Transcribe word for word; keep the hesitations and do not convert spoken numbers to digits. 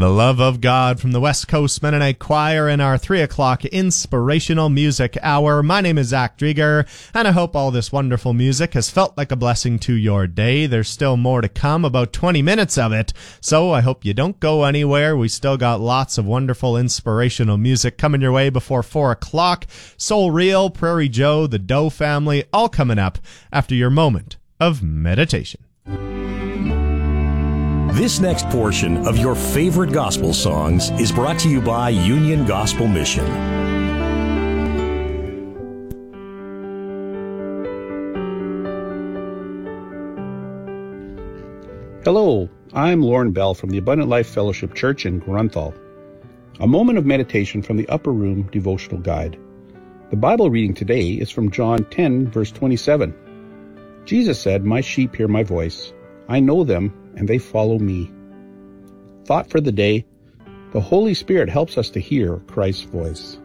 The Love of God from the West Coast Mennonite Choir in our three o'clock Inspirational Music Hour. My name is Zach Drieger, and I hope all this wonderful music has felt like a blessing to your day. There's still more to come, about twenty minutes of it, so I hope you don't go anywhere. We still got lots of wonderful inspirational music coming your way before four o'clock. Soul Real, Prairie Joe, the Doe Family, all coming up after your moment of meditation. This next portion of your favorite gospel songs is brought to you by Union Gospel Mission. Hello, I'm Lauren Bell from the Abundant Life Fellowship Church in Grunthal. A moment of meditation from the Upper Room Devotional Guide. The Bible reading today is from John ten, verse twenty-seven. Jesus said, "My sheep hear my voice. I know them, and they follow me." Thought for the day: the Holy Spirit helps us to hear Christ's voice.